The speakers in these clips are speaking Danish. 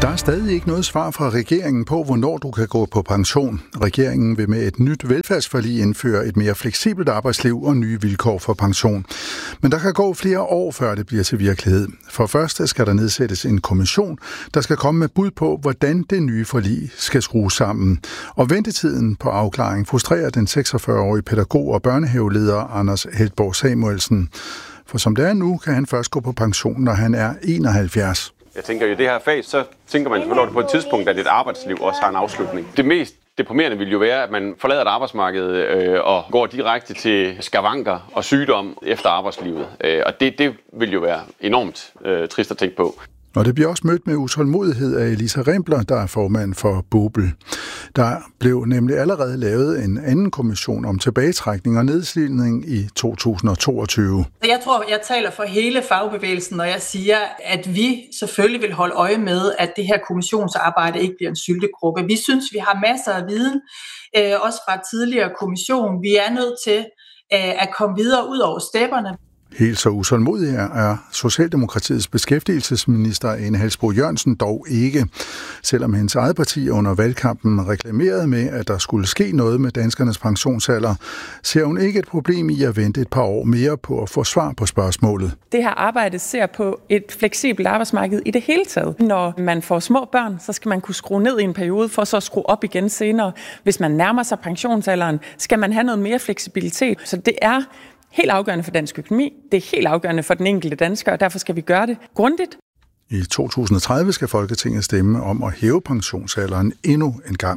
Der er stadig ikke noget svar fra regeringen på, hvornår du kan gå på pension. Regeringen vil med et nyt velfærdsforlig indføre et mere fleksibelt arbejdsliv og nye vilkår for pension. Men der kan gå flere år, før det bliver til virkelighed. For først skal der nedsættes en kommission, der skal komme med bud på, hvordan det nye forlig skal skrues sammen. Og ventetiden på afklaring frustrerer den 46-årige pædagog og børnehaveleder Anders Heltborg Samuelsen. For som det er nu, kan han først gå på pension, når han er 71. Jeg tænker, i det her fag, så tænker man selvfølgelig på et tidspunkt, at et arbejdsliv også har en afslutning. Det mest deprimerende vil jo være, at man forlader et arbejdsmarked og går direkte til skavanker og sygdom efter arbejdslivet. Og det vil jo være enormt trist at tænke på. Og det bliver også mødt med utålmodighed af Elisa Rimpler, der er formand for BUPL. Der blev nemlig allerede lavet en anden kommission om tilbagetrækning og nedslidning i 2022. Jeg tror, jeg taler for hele fagbevægelsen, når jeg siger, at vi selvfølgelig vil holde øje med, at det her kommissionsarbejde ikke bliver en syltekrukke. Vi synes, vi har masser af viden, også fra tidligere kommission. Vi er nødt til at komme videre ud over stepperne. Helt så utålmodig er Socialdemokratiets beskæftigelsesminister Ane Halsboe-Jørgensen dog ikke. Selvom hendes eget parti under valgkampen reklamerede med, at der skulle ske noget med danskernes pensionsalder, ser hun ikke et problem i at vente et par år mere på at få svar på spørgsmålet. Det her arbejde ser på et fleksibelt arbejdsmarked i det hele taget. Når man får små børn, så skal man kunne skrue ned i en periode, for så at skrue op igen senere. Hvis man nærmer sig pensionsalderen, skal man have noget mere fleksibilitet. Så det er helt afgørende for dansk økonomi, det er helt afgørende for den enkelte dansker, og derfor skal vi gøre det grundigt. I 2030 skal Folketinget stemme om at hæve pensionsalderen endnu en gang.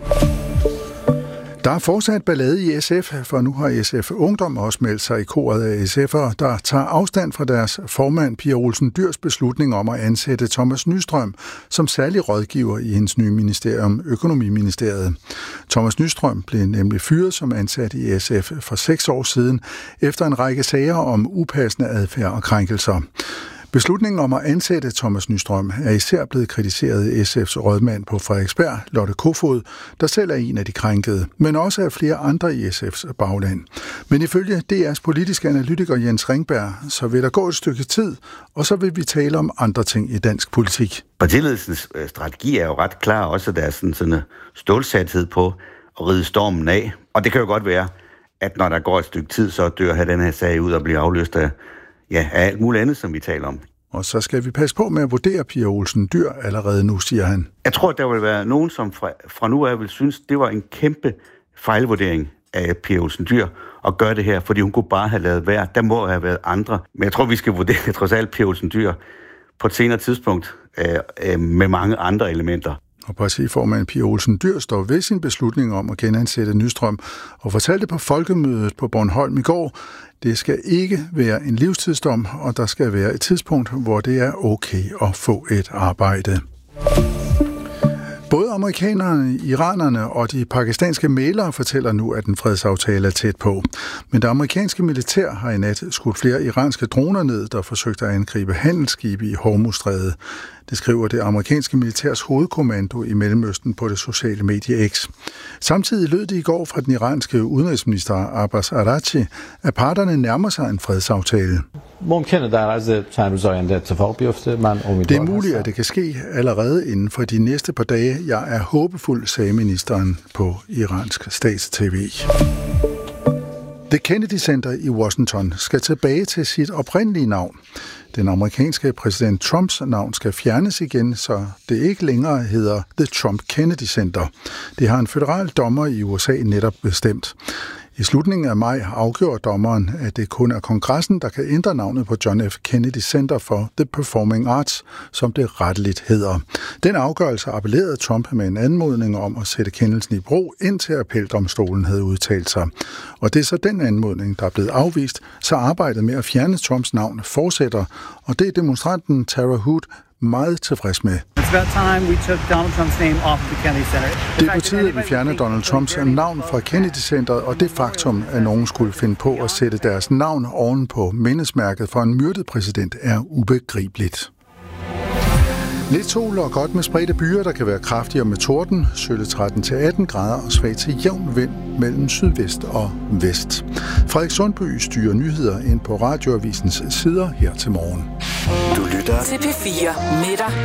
Der er fortsat ballade i SF, for nu har SF Ungdom også meldt sig i koret af SF'ere, der tager afstand fra deres formand Pia Olsen Dyhrs beslutning om at ansætte Thomas Nystrøm som særlig rådgiver i hendes nye ministerium, Økonomiministeriet. Thomas Nystrøm blev nemlig fyret som ansat i SF for 6 år siden, efter en række sager om upassende adfærd og krænkelser. Beslutningen om at ansætte Thomas Nystrøm er især blevet kritiseret af SF's rådmand på Frederiksberg, Lotte Kofod, der selv er en af de krænkede, men også af flere andre i SF's bagland. Men ifølge DR's politiske analytiker Jens Ringberg, så vil der gå et stykke tid, og så vil vi tale om andre ting i dansk politik. Partiledelsens strategi er jo ret klar, også der er sådan en stålsathed på at ride stormen af. Og det kan jo godt være, at når der går et stykke tid, så dør den her sag ud og bliver afløst af alt muligt andet, som vi taler om. Og så skal vi passe på med at vurdere Pia Olsen Dyhr allerede nu, siger han. Jeg tror, at der vil være nogen, som fra nu af vil synes, det var en kæmpe fejlvurdering af Pia Olsen Dyhr at gøre det her, fordi hun kunne bare have lavet være. Der må have været andre. Men jeg tror, vi skal vurdere trods alt Pia Olsen Dyhr på et senere tidspunkt med mange andre elementer. Og partiformand Pia Olsen Dyhr står ved sin beslutning om at genansætte Nystrøm og fortalte på folkemødet på Bornholm i går, det skal ikke være en livstidsdom, og der skal være et tidspunkt, hvor det er okay at få et arbejde. Både amerikanerne, iranerne og de pakistanske mæglere fortæller nu, at en fredsaftale er tæt på. Men det amerikanske militær har i nat skudt flere iranske droner ned, der forsøgte at angribe handelsskibe i Hormuzstrædet. Det skriver det amerikanske militærs hovedkommando i Mellemøsten på det sociale medie X. Samtidig lød det i går fra den iranske udenrigsminister Abbas Araghchi, at parterne nærmer sig en fredsaftale. Det er muligt, at det kan ske allerede inden for de næste par dage. Jeg er håbefuld, sagde ministeren på iransk stats-TV. Det Kennedy Center i Washington skal tilbage til sit oprindelige navn. Den amerikanske præsident Trumps navn skal fjernes igen, så det ikke længere hedder The Trump Kennedy Center. Det har en federal dommer i USA netop bestemt. I slutningen af maj afgjorde dommeren, at det kun er kongressen, der kan ændre navnet på John F. Kennedy Center for the Performing Arts, som det retteligt hedder. Den afgørelse appellerede Trump med en anmodning om at sætte kendelsen i bero, indtil appeldomstolen havde udtalt sig. Og det er så den anmodning, der er blevet afvist, så arbejdet med at fjerne Trumps navn fortsætter, og det er demonstranten Tara Hood meget tilfreds med. Det er på tide, at vi fjerner Donald Trumps navn fra Kennedy Centeret, og det faktum, at nogen skulle finde på at sætte deres navn oven på mindesmærket for en myrdet præsident, er ubegribeligt. Lidt sol og godt med spredte byer, der kan være kraftigere med torden, sølle 13-18 grader og svag til jævn vind mellem sydvest og vest. Frederik Sundby styrer nyheder ind på Radioavisens sider her til morgen. Du lytter til P4 med dig